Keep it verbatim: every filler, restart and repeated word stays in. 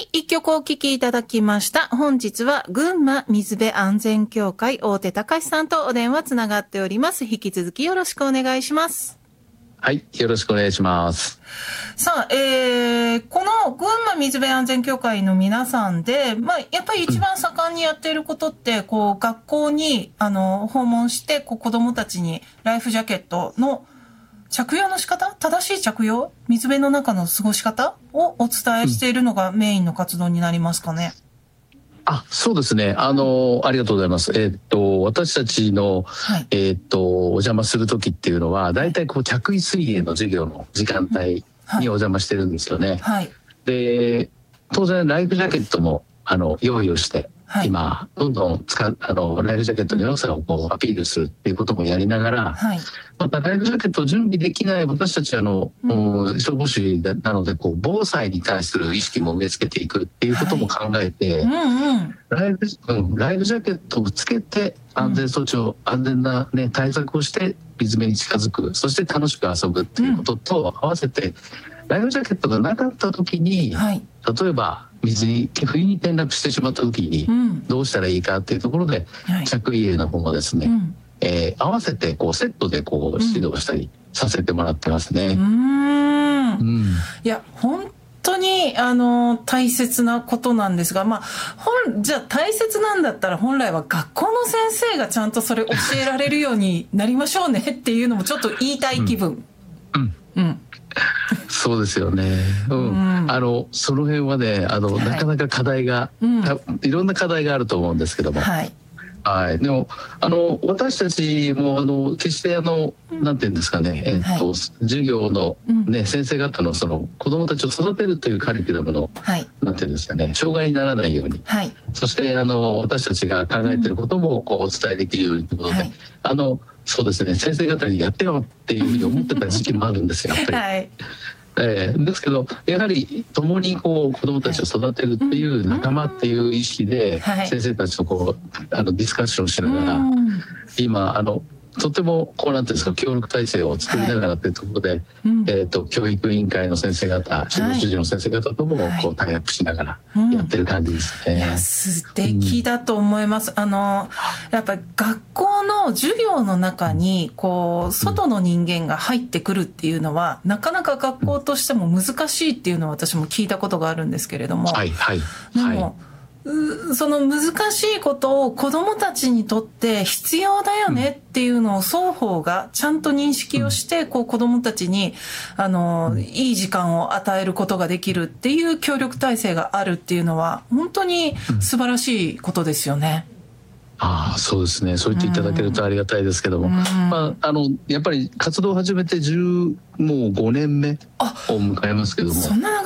一曲お聴きいただきました。本日は群馬水辺安全協会大手隆さんとお電話つながっております。引き続きよろしくお願いします。 はい、よろしくお願いします。 さあ、えー、この群馬水辺安全協会の皆さんで、まあ、やっぱり一番盛んにやっていることって、うん、こう、学校に、あの、訪問して、こう、子供たちにライフジャケットの着用の仕方、正しい着用、水辺の中の過ごし方をお伝えしているのがメインの活動になりますかね。 うん、あ、そうですね。あの、ありがとうございます。えー、っと、私たちの、はい、えー、っと、お邪魔する時っていうのは、大体こう、着衣水泳の授業の時間帯にお邪魔してるんですよね。はい。で、当然ライフジャケットも、あの、用意をして、はい、今どんどん使うあのライフジャケットの良さをこうアピールするっていうこともやりながら、はい、またライフジャケットを準備できない私たちはあの、うん、消防士なのでこう防災に対する意識も植え付けていくっていうことも考えて、はい、うんうん、ライフ、うん、ライフジャケットをつけて安全措置を、うん、安全な、ね、対策をして水辺に近づく、そして楽しく遊ぶっていうことと合わせて、うん、ライフジャケットがなかった時に、はい、例えば水に冬に転落してしまった時にどうしたらいいかっていうところで、うん、着衣泳の方もですね、はい、えー、合わせてこうセットでこう指導したりさせてもらってますね。うん、 うん、いや本当にあの大切なことなんですが、まあ、本じゃあ大切なんだったら本来は学校の先生がちゃんとそれ教えられるようになりましょうねっていうのもちょっと言いたい気分。うん、うんうんそうですよね、うんうん、あのその辺はねあの、はい、なかなか課題が、うん、いろんな課題があると思うんですけども、はいはい、でもあの私たちもあの決してあの、うん、なんていうんですかね、えーっとはい、授業の、ね、うん、先生方のその子どもたちを育てるというカリキュラムの、はい、なんていうんですかね、障害にならないように、はい、そしてあの私たちが考えていることもこうお伝えできるようにということで、はい、あのそうですね、先生方にやってよっていうふうに思ってた時期もあるんですよやっぱり。はい、えー、ですけどやはり共にこう子どもたちを育てるっていう仲間っていう意識で先生たちとこうあのディスカッションしながら今あのとてもこうなんていうんですか協力体制を作りながらっていうところで、はいうん、えー、と教育委員会の先生方指導主事の先生方ともこうタイアップしながらやってる感じですね。 うん、いや素敵だと思います、うん、あのやっぱり学校の授業の中にこう外の人間が入ってくるっていうのは、うん、なかなか学校としても難しいっていうのは私も聞いたことがあるんですけれども、はいはいでも、はいその難しいことを子どもたちにとって必要だよねっていうのを双方がちゃんと認識をしてこう子どもたちにあのいい時間を与えることができるっていう協力体制があるっていうのは本当に素晴らしいことですよね。 ああそうですね、そう言っていただけるとありがたいですけども、うんまあ、あのやっぱり活動を始めてじゅうもうごねんめを迎えますけども、そんな